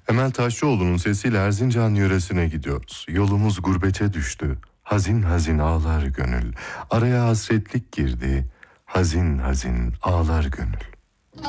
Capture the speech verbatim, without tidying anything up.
Emel Taşçıoğlu'nun sesiyle Erzincan yöresine gidiyoruz. Yolumuz gurbete düştü. Hazin hazin ağlar gönül. Araya hasretlik girdi. Hazin hazin ağlar gönül.